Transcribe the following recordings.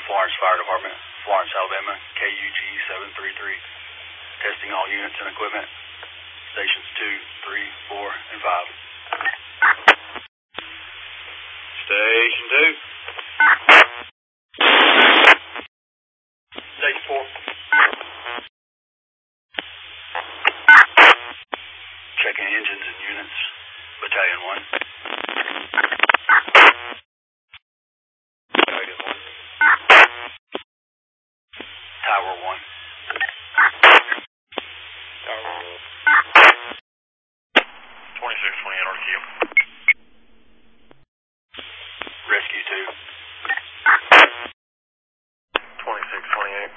Florence Fire Department, Florence, Alabama, KUG 733. Testing all units and equipment. Stations 2, 3, 4, and 5. Station 2. Station 4. Checking engines and units. Battalion 1. Battalion 1. Tower 1. Tower 2620 NRQ. Rescue 2. 2628.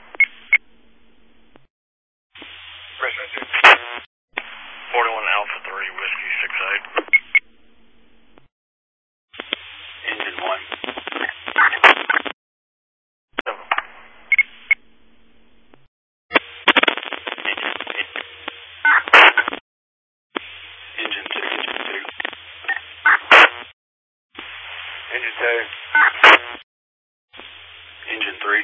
Rescue 2. 41 Alpha 3, Whiskey 68. Engine 1. Engine 2. Engine 2. Engine 3.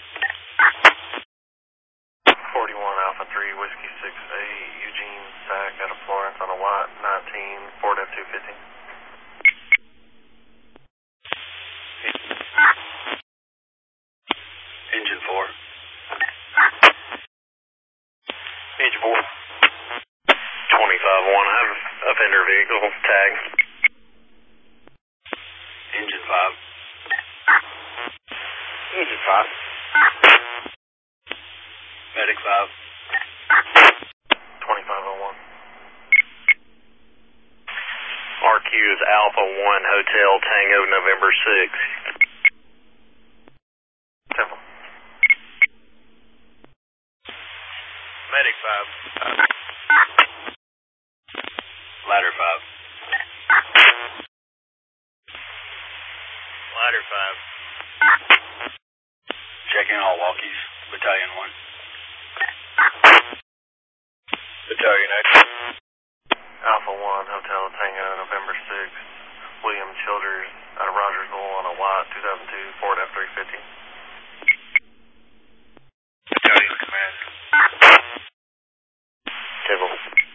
41 Alpha 3, Whiskey 6A, Eugene Sack out of Florence on a Watt 19, Ford F-250. Engine 4. Engine 4. 25-1, I have offender vehicle tag. Engine 5. Engine 5. Medic 5. 2501. RQ is Alpha 1 Hotel Tango November 6. Temple. Medic 5. Ladder 5. Ladder 5. Checking all walkies. Battalion 1. Battalion X. Alpha 1 Hotel Tango November 6. William Childers out of Rogersville on a Watt 2002 Ford F-350. Battalion Command. Tibble.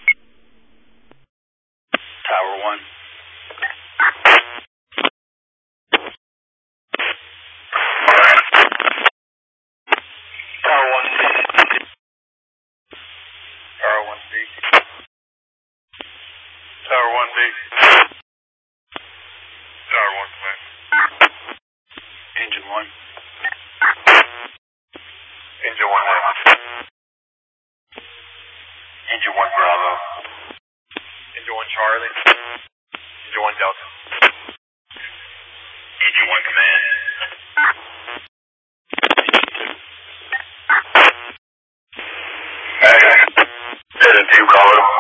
Tower 1. Tower 1 speak. Tower 1 speak. Tower 1 speak. Tower 1 command. Engine 1. Engine 1 left. Engine 1 Bravo. Engine 1 Charlie. Engine 1 Delta. Engine 1 command. Engine 2. Hey, 2 caller.